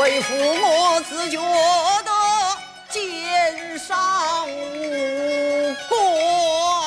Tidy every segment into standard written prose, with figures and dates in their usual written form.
为父我自觉得肩上无光。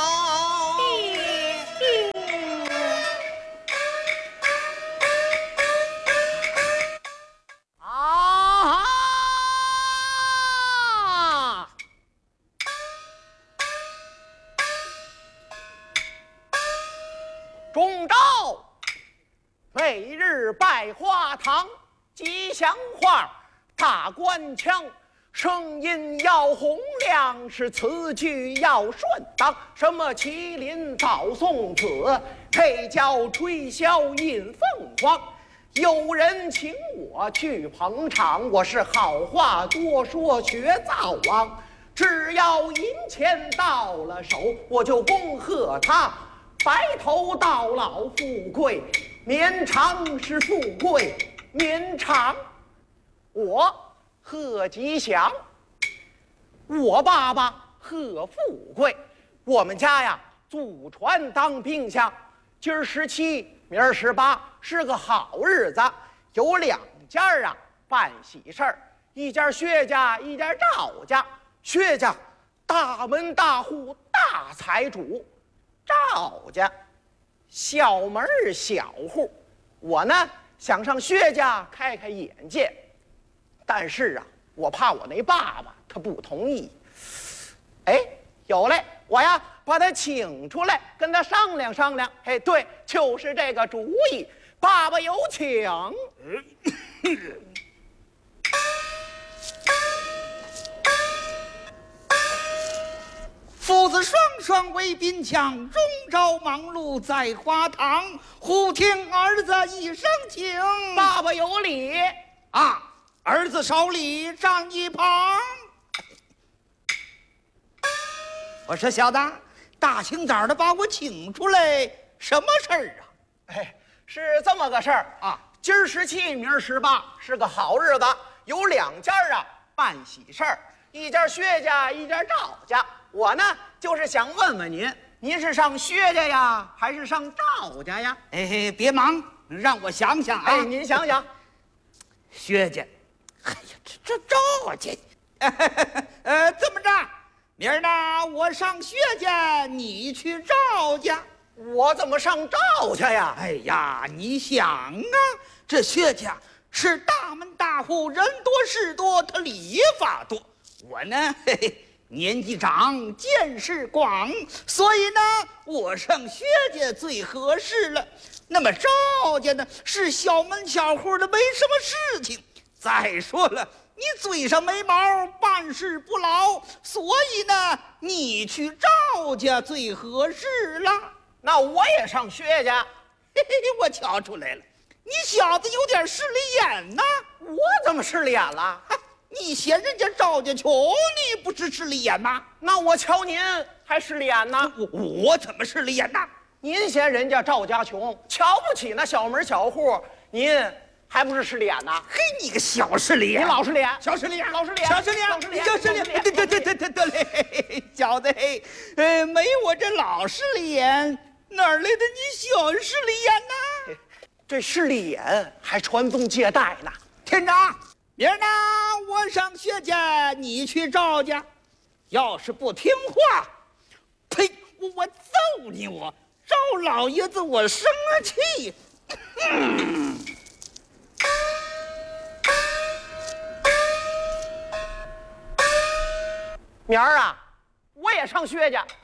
中诏，每日拜花堂，吉祥话，大官腔，声音要洪亮，是词句要顺当。什么麒麟早送子，配叫吹箫引凤凰。有人请我去捧场，我是好话多说学灶王。只要银钱到了手，我就恭贺他白头到老，富贵绵长，是富贵绵长。我贺吉祥，我爸爸贺富贵。我们家呀，祖传当兵相。今儿17，明儿18，是个好日子。有2家啊办喜事儿，一家薛家，一家赵家。薛家大门大户，大财主；赵家小门小户。我呢想上薛家开开眼界，但是啊，我怕我那爸爸他不同意。哎，有嘞，我呀把他请出来，跟他商量商量。哎，对，就是这个主意。爸爸有请。 父子双双为兵将，终朝忙碌在花堂。忽听儿子一声请， 爸爸有礼啊！儿子手里站一旁。我说小子，大清早的把我请出来，什么事儿啊？ 哎，是这么个事儿啊。今儿17，明儿18，是个好日子。有2家啊办喜事儿，一家薛家，一家赵家。我呢就是想问问您，您是上薛家呀，还是上赵家呀？ 哎，别忙，让我想想啊。 哎，您想想。 薛家，哎呀，这赵家，这么着，明儿呢我上薛家，你去赵家。 我怎么上赵家呀？ 哎呀，你想啊，这薛家是大门大户，人多事多，他礼法多。我呢，嘿嘿，年纪长，见识广，所以呢，我上薛家最合适了。那么赵家呢，是小门小户的，没什么事情。再说了，你嘴上没毛，办事不牢，所以呢，你去赵家最合适了。 那我也上薛家。 嘿嘿，我瞧出来了，你小子有点势利眼呐。 我怎么势利眼了？ 你嫌人家赵家穷，你不是势利眼吗？ 那我瞧您还势利眼呢。 我怎么势利眼呢？ 您嫌人家赵家穷，瞧不起那小门小户，您还不是势利眼呢？ 嘿，你个小势利眼！ 你老势利眼， 小势利眼， 老势利眼， 小势利眼， 老势利眼， 小势利眼！对嘞，小子嘿，没我这老势利眼，哪儿来的你小势利眼呢？ 这势利眼还传宗接代呢。 天长，明儿呢我上薛家，你去赵家。要是不听话，呸！我揍你！我赵老爷子，我生气。 明儿啊，我也上薛家。